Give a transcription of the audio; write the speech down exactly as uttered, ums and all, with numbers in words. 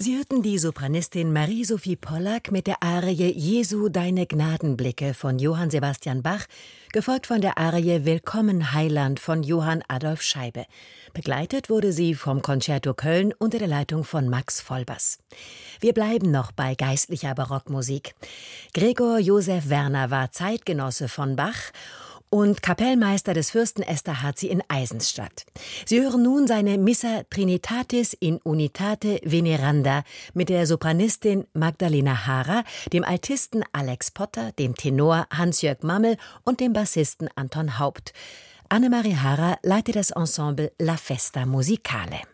Sie hörten die Sopranistin Marie-Sophie Pollack mit der Arie »Jesu, deine Gnadenblicke« von Johann Sebastian Bach, gefolgt von der Arie »Willkommen, Heiland« von Johann Adolph Scheibe. Begleitet wurde sie vom Concerto Köln unter der Leitung von Max Vollbers. Wir bleiben noch bei geistlicher Barockmusik. Gregor Joseph Werner war Zeitgenosse von Bach und Kapellmeister des Fürsten Esterházy in Eisenstadt. Sie hören nun seine Missa Trinitatis in unitate veneranda mit der Sopranistin Magdalena Hara, dem Altisten Alex Potter, dem Tenor Hans-Jörg Mammel und dem Bassisten Anton Haupt. Annemarie Hara leitet das Ensemble La Festa Musicale.